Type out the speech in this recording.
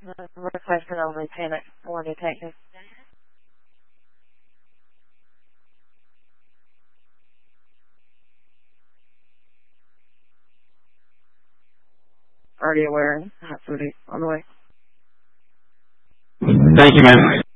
Requesting only panic or detective. Already aware. Absolutely. On the way. Thank you, ma'am.